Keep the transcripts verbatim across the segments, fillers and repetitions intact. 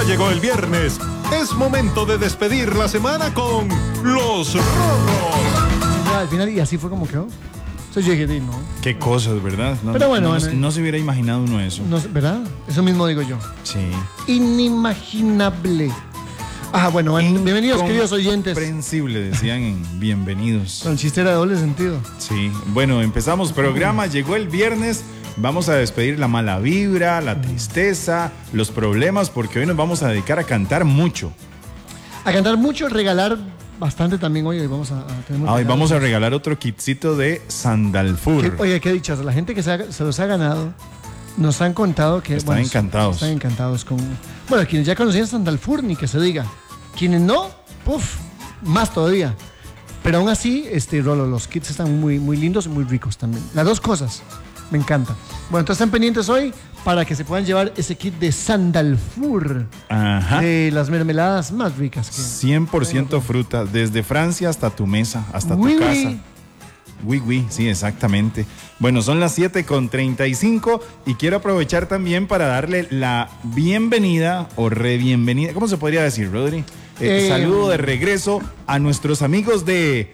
llegó el viernes. Es momento de despedir la semana con Los Rorros. Al final, y así fue como quedó. Entonces yo dije, ¿no? Qué cosas, ¿verdad? No, Pero bueno, no, bueno, no se hubiera imaginado uno eso. No, ¿verdad? Eso mismo digo yo. Sí. Inimaginable. Ah, bueno, bueno, bienvenidos, queridos oyentes. Comprensible, decían en Bienvenidos. Con chiste era de doble sentido. Sí, bueno, empezamos programa, llegó el viernes. Vamos a despedir la mala vibra, la tristeza, los problemas, porque hoy nos vamos a dedicar a cantar mucho. A cantar mucho, regalar bastante también hoy. Hoy vamos a, a tener ah, hoy vamos a regalar otro kitcito de Sandalfur. ¿Qué, oye, qué dichas. La gente que se, ha, se los ha ganado nos han contado que... Están bueno, encantados. Están encantados con... Bueno, quienes ya conocían Sandalfur, ni que se diga. Quienes no, puff, más todavía. Pero aún así, este, Rolo, los kits están muy, muy lindos y muy ricos también. Las dos cosas. Me encanta. Bueno, entonces están pendientes hoy para que se puedan llevar ese kit de Sandalfur. Ajá. De las mermeladas más ricas. Que... cien por ciento fruta, desde Francia hasta tu mesa, hasta oui, tu casa. Oui. Oui, oui, sí, exactamente. Bueno, son las siete con treinta y cinco y quiero aprovechar también para darle la bienvenida o re-bienvenida. ¿Cómo se podría decir, Rodri? Eh, eh, saludo de regreso a nuestros amigos de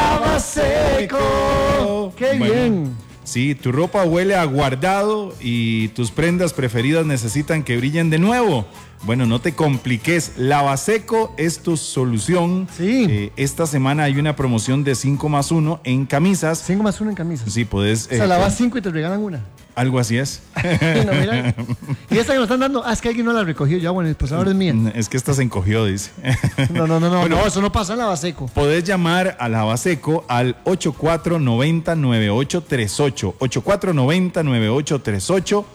Lavaseco. ¡Qué bueno, bien! Sí, tu ropa huele a guardado y tus prendas preferidas necesitan que brillen de nuevo. Bueno, no te compliques. Lavaseco es tu solución. Sí. Eh, esta semana hay una promoción de cinco más uno en camisas. cinco más uno en camisas. Sí, podés. O sea, eh, lavas cinco y te regalan una. Algo así es. No, mira. Y esta que nos están dando, ah, es que alguien no la recogió. Ya, bueno, pues ahora es mía. Es que esta se encogió, dice. No, no, no, no, bueno, no, eso no pasa en Lavaseco. Podés llamar a Lavaseco al ocho cuatro nueve cero nueve ocho tres ocho. ocho cuatro nueve cero nueve ocho tres ocho.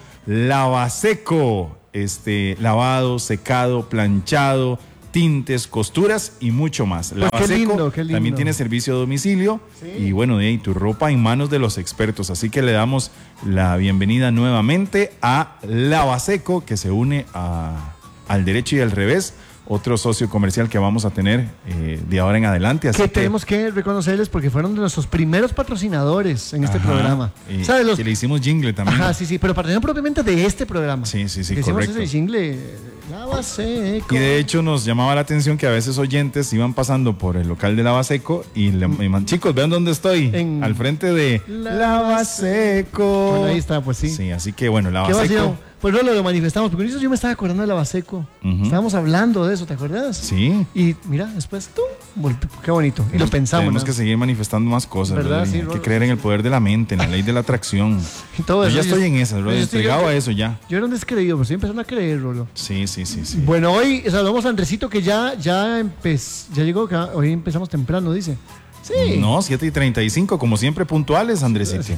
Lavaseco. Este, lavado, secado, planchado, tintes, costuras y mucho más. Pues Lavaseco qué lindo, qué lindo. También tiene servicio a domicilio. Sí. Y bueno, de ahí tu ropa en manos de los expertos. Así que le damos la bienvenida nuevamente a Lavaseco, que se une a, al derecho y al revés. Otro socio comercial que vamos a tener eh, de ahora en adelante. Así que, que tenemos que reconocerles porque fueron de nuestros primeros patrocinadores en este ajá, programa. Y, ¿sabes? Los... que le hicimos jingle también. Ajá, sí, sí, pero patrocinador propiamente de este programa. Sí, sí, sí, que correcto. Hicimos ese jingle, Lavaseco. Y de hecho nos llamaba la atención que a veces oyentes iban pasando por el local de Lavaseco y le llaman, chicos, vean dónde estoy, en... al frente de Lavaseco. Bueno, ahí está, pues sí. Sí, así que bueno, Lavaseco. Pues no lo manifestamos, porque eso yo me estaba acordando de Lavaseco. Uh-huh. Estábamos hablando de eso, ¿te acuerdas? Sí. Y mira, después tú, qué bonito. Y lo pensamos. Tenemos ¿no? que seguir manifestando más cosas, ¿verdad? Sí, hay que creer en el poder de la mente, en la ley de la atracción. Y todo yo eso, ya estoy yo, en esas, Rolo, entregado yo, a eso ya. Yo era un descreído, pero estoy empezando a creer, Rolo. Sí, sí, sí, sí. Bueno, hoy saludamos a Andresito que ya, ya, empez, ya llegó, hoy empezamos temprano, dice. Sí. No, siete y treinta y cinco, como siempre puntuales, Andresito.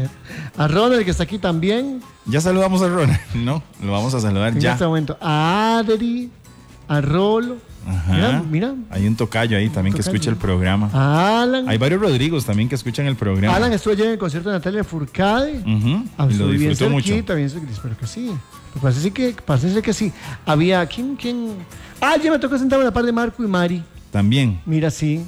A Ronald, que está aquí también. Ya saludamos a Ronald, ¿no? Lo vamos a saludar en ya. En este momento. A Adri, a Rolo. Ajá. Mira, mira. Hay un tocayo ahí también tocayo. que escucha el programa. A Alan. Hay varios Rodrigos también que escuchan el programa. Alan estuvo ayer en el concierto de Natalia Furcade. Uh-huh. Ah, y lo disfrutó mucho. También, espero que sí. Pues parece que, parece que sí. Había, ¿quién, quién? Ah, ya me tocó sentar a la par de Marco y Mari. También. Mira, sí.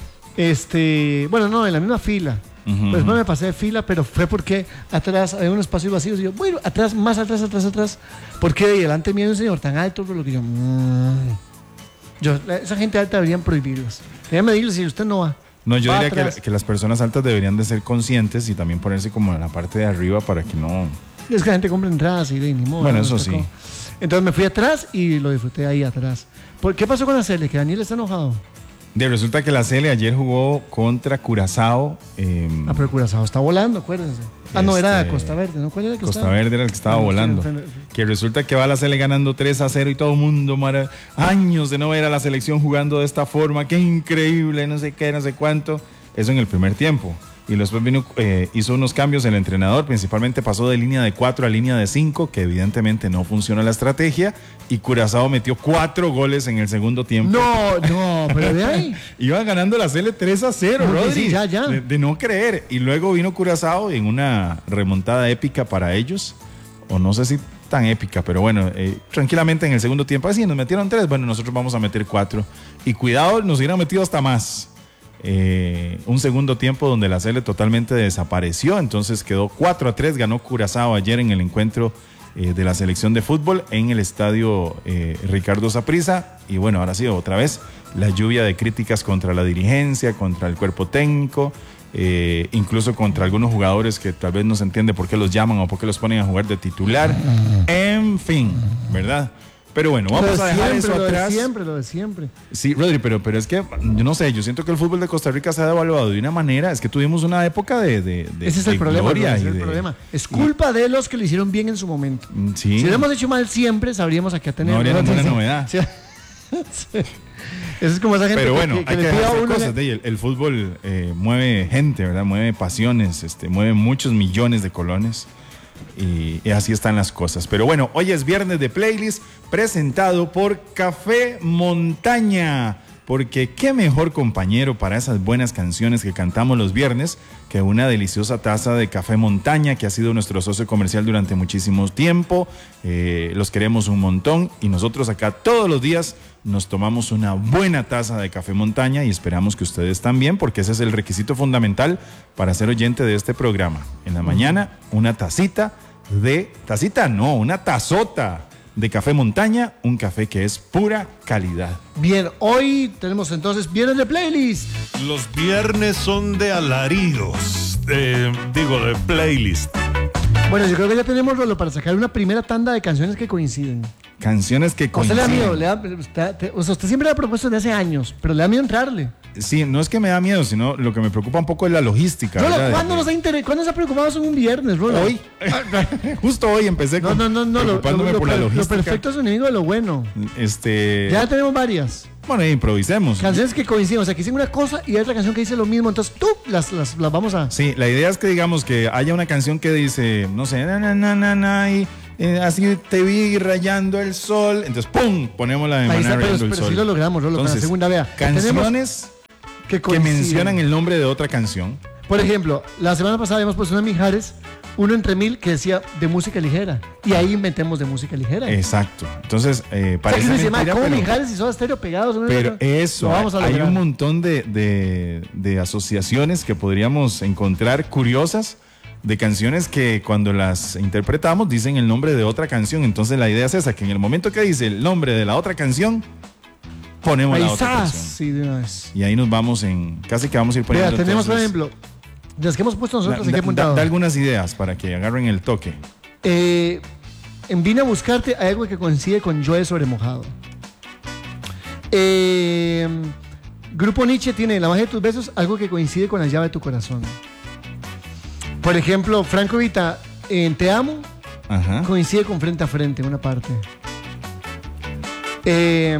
Este, bueno, no, en la misma fila. Uh-huh. Pues no me pasé de fila, pero fue porque atrás había unos espacios vacíos y yo, bueno, atrás, más atrás, atrás, atrás. Porque delante mío hay un señor tan alto, por lo que yo, mmm. yo, esa gente alta deberían prohibirlos. Deberían medirles si usted no va. No, yo va diría atrás. que, que las personas altas deberían de ser conscientes y también ponerse como en la parte de arriba para que no... Es que la gente compra entradas y de ni modo. Bueno, no eso sí. Entonces me fui atrás y lo disfruté ahí atrás. ¿Por qué pasó con la Cele? Que Daniel está enojado. De resulta que la Cele ayer jugó contra Curazao. Eh, ah, pero Curazao está volando, acuérdense. Ah, no, este, era Costa Verde, ¿no? ¿Cuál era el que Costa estaba? Verde era el que estaba no, volando. Sí, que resulta que va la Cele ganando tres a cero y todo el mundo, mara, años de no ver a la selección jugando de esta forma, qué increíble, no sé qué, no sé cuánto. Eso en el primer tiempo. Y después vino, eh, hizo unos cambios el entrenador, principalmente pasó de línea de cuatro a línea de cinco, que evidentemente no funciona la estrategia, y Curazao metió cuatro goles en el segundo tiempo. No, no, pero de ahí. Iba ganando la Cele tres a cero, no, Rodri, sí, ya, ya. De, de no creer. Y luego vino Curazao en una remontada épica para ellos, o no sé si tan épica, pero bueno, eh, tranquilamente en el segundo tiempo, así nos metieron tres, bueno, nosotros vamos a meter cuatro. Y cuidado, nos hubieran metido hasta más. Eh, un segundo tiempo donde la Cele totalmente desapareció, entonces quedó cuatro a tres, ganó Curazao ayer en el encuentro eh, de la selección de fútbol en el estadio eh, Ricardo Saprissa. Y bueno, ahora sí, otra vez, la lluvia de críticas contra la dirigencia, contra el cuerpo técnico, eh, incluso contra algunos jugadores que tal vez no se entiende por qué los llaman o por qué los ponen a jugar de titular. En fin, ¿verdad? Pero bueno, vamos a dejar eso lo de atrás. siempre, lo de siempre. Sí, Rodri, pero, pero es que, yo no sé, yo siento que el fútbol de Costa Rica se ha devaluado de una manera, es que tuvimos una época de, de, de Ese es el de problema, gloria ese y es el de- problema. Es culpa de los que lo hicieron bien en su momento. Sí. Si lo hemos hecho mal siempre, sabríamos a qué tener. No habría ninguna novedad. Sí. Sí. Eso es como esa gente Pero que- bueno, que, que hay le que pide a hacer uno cosas. que- de ahí. El, el fútbol eh, mueve gente, ¿verdad? Mueve pasiones, este, mueve muchos millones de colones. Y, y así están las cosas. Pero bueno, hoy es viernes de playlist presentado por Café Montaña. Porque qué mejor compañero para esas buenas canciones que cantamos los viernes que una deliciosa taza de Café Montaña, que ha sido nuestro socio comercial durante muchísimo tiempo. Eh, los queremos un montón y nosotros acá todos los días nos tomamos una buena taza de Café Montaña y esperamos que ustedes también, porque ese es el requisito fundamental para ser oyente de este programa. En la mañana, una tacita de... Tacita no, una tazota de Café Montaña, un café que es pura calidad. Bien, hoy tenemos entonces viernes de playlist. Los viernes son de alaridos, eh, digo, de playlist. Bueno, yo creo que ya tenemos, Rolo, para sacar una primera tanda de canciones que coinciden. Canciones que ¿A usted le da coinciden. miedo? Le da- usted, te- o sea, usted siempre le ha propuesto desde hace años, pero le da miedo entrarle. Sí, no es que me da miedo, sino lo que me preocupa un poco es la logística. Rolo, ¿verdad? ¿cuándo De- nos ha inter- ¿cuándo se ha preocupado en un viernes, Rolo? Hoy. Justo hoy empecé No, con no, no, no. Lo, preocupándome lo- por la lo- lo logística. perfecto es enemigo de lo bueno. Este, Ya tenemos varias. bueno, improvisemos. Canciones que coinciden, o sea, que dicen una cosa y hay otra canción que dice lo mismo, entonces tú las, las, las vamos a... Sí, la idea es que digamos que haya una canción que dice, no sé, na, na, na, na, na, y eh, así te vi rayando el sol, entonces ¡pum! Ponemos la de Ahí Maná está, pero, rayando el pero sol. sí lo logramos, Rolo, con la Entonces, segunda, vea. Tenemos canciones que, que coinciden. mencionan el nombre de otra canción. Por ejemplo, la semana pasada habíamos puesto una en Mijares, uno entre mil que decía de música ligera. Y ahí inventemos de música ligera. Exacto. Entonces, eh, O sea, que parece uno dice, "Ma, mentira, ¿cómo pero- Mijares y Soda Stereo pegados? Uno Pero dice, eso, lo vamos a hay lograr. un montón de, de- de asociaciones que podríamos encontrar curiosas de canciones que cuando las interpretamos dicen el nombre de otra canción. Entonces la idea es esa, que en el momento que dice el nombre de la otra canción, ponemos Ahí la otra está. canción. Sí, de una vez. Y ahí nos vamos en, casi que vamos a ir poniendo. Vea, tenemos, por entonces, ejemplo, de las que hemos puesto da, nosotros, da- aquí apuntado. da- da algunas ideas para que agarren el toque. Eh, en Vine a Buscarte hay algo que coincide con Joe sobre Mojado. Eh, Grupo Nietzsche tiene La magia de tus besos, algo que coincide con La llave de tu corazón. Por ejemplo, Franco Vita en Te amo Ajá. coincide con Frente a Frente, una parte. Eh,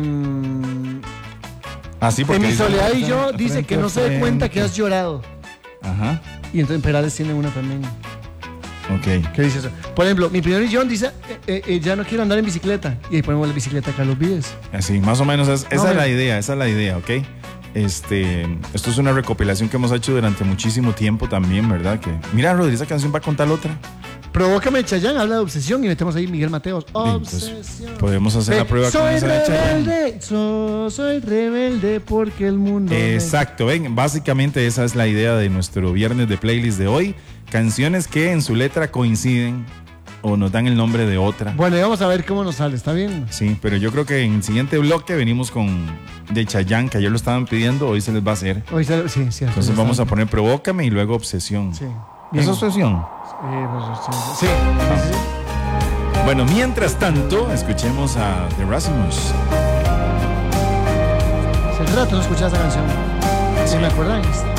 Así porque en Mi dice- soledad y yo dice frente que no a se dé cuenta frente. que has llorado. Ajá. Y entonces Perales tiene una también. Ok. ¿Qué dice eso? Por ejemplo, Mi primer John dice, eh, eh, eh, ya no quiero andar en bicicleta. Y ahí ponemos la bicicleta a Carlos Vives. Así, más o menos, es- esa No, es pero- la idea, esa es la idea, ¿ok? Este, esto es una recopilación que hemos hecho durante muchísimo tiempo también, ¿verdad? Que, mira, Rodri, esa canción va a contar otra. Provócame Chayán, habla de obsesión y metemos ahí Miguel Mateos. Entonces, Obsesión. podemos hacer Ve, la prueba con soy esa de Chayanne. rebelde, so- soy rebelde porque el mundo... me- Exacto, ven, básicamente esa es la idea de nuestro viernes de playlist de hoy. Canciones que en su letra coinciden o nos dan el nombre de otra. Bueno, y vamos a ver cómo nos sale, ¿está bien? Sí, pero yo creo que en el siguiente bloque venimos con de Chayanne, que ayer lo estaban pidiendo, hoy se les va a hacer. Hoy sale- sí, sí. Entonces vamos a poner Provócame y luego Obsesión. Sí. ¿Es Bien. Obsesión? Eh, pues, sí, sí, sí, sí, sí. Bueno, mientras tanto, escuchemos a The Rasmus. Hace rato no escuchaba esa canción. ¿Sí me acuerdan?